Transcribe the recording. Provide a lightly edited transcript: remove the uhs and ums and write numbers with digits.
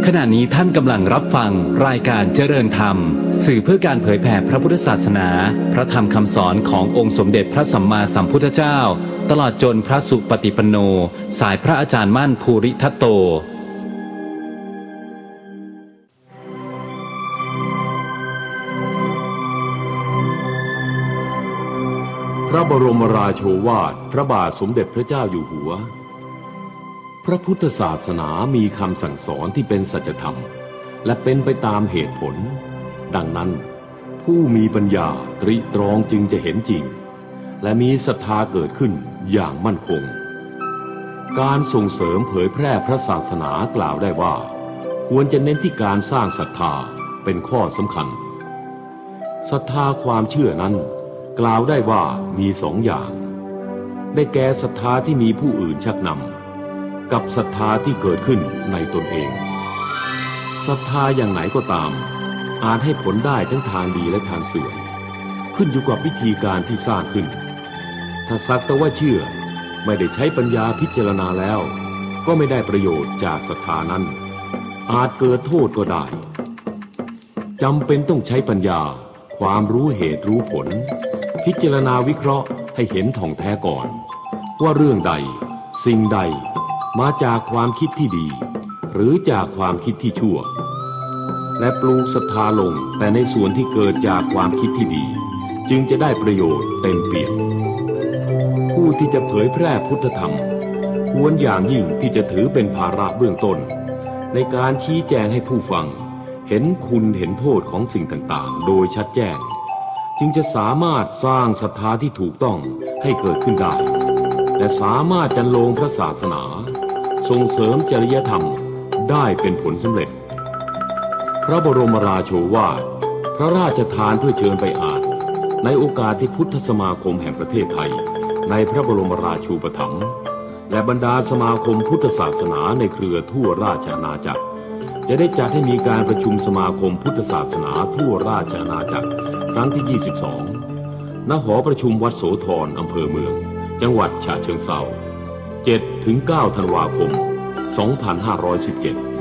ขณะนี้ท่านกำลังรับฟังรายการเจริญธรรมสื่อเพื่อการเผยแผ่พระพุทธศาสนาพระธรรมคำสอนขององค์สมเด็จพระสัมมาสัมพุทธเจ้าตลอดจนพระสุปฏิปันโนสายพระอาจารย์มั่นภูริทัตโตพระบรมราโชวาทพระบาทสมเด็จพระเจ้าอยู่หัวพระพุทธศาสนามีคำสั่งสอนที่เป็นสัจธรรมและเป็นไปตามเหตุผลดังนั้นผู้มีปัญญาตรีตรองจึงจะเห็นจริงและมีศรัทธาเกิดขึ้นอย่างมั่นคงการส่งเสริมเผยแพร่พระศาสนากล่าวได้ว่าควรจะเน้นที่การสร้างศรัทธาเป็นข้อสำคัญศรัทธาความเชื่อนั้นกล่าวได้ว่ามีสองอย่างได้แก่ศรัทธาที่มีผู้อื่นชักนำกับศรัทธาที่เกิดขึ้นในตนเองศรัทธาอย่างไหนก็ตามอาจให้ผลได้ทั้งทางดีและทางเสื่อมขึ้นอยู่กับวิธีการที่สร้างขึ้นถ้าสักแต่ว่าเชื่อไม่ได้ใช้ปัญญาพิจารณาแล้วก็ไม่ได้ประโยชน์จากศรัทธานั้นอาจเกิดโทษก็ได้จำเป็นต้องใช้ปัญญาความรู้เหตุรู้ผลพิจารณาวิเคราะห์ให้เห็นท่องแท้ก่อนว่าเรื่องใดสิ่งใดมาจากความคิดที่ดีหรือจากความคิดที่ชั่วและปลูกศรัทธาลงแต่ในส่วนที่เกิดจากความคิดที่ดีจึงจะได้ประโยชน์เต็มเปี่ยมผู้ที่จะเผยแพร่พุทธธรรมควรอย่างยิ่งที่จะถือเป็นภาระเบื้องต้นในการชี้แจงให้ผู้ฟังเห็นคุณเห็นโทษของสิ่งต่างๆโดยชัดแจ้งจึงจะสามารถสร้างศรัทธาที่ถูกต้องให้เกิดขึ้นได้และสามารถจันโลงพระศาสนาส่งเสริมจริยธรรมได้เป็นผลสำเร็จพระบรมราโชวาทพระราชทานเพื่อเชิญไปอ่านในโอกาสที่พุทธสมาคมแห่งประเทศไทยในพระบรมราชูปถัมภ์และบรรดาสมาคมพุทธศาสนาในเครือทั่วราชอาณาจักรจะได้จัดให้มีการประชุมสมาคมพุทธศาสนาทั่วราชอาณาจักรครั้งที่ 22 ณ หอประชุมวัดโสธรอำเภอเมืองจังหวัดฉะเชิงเทรา 7-9 ธันวาคม 2517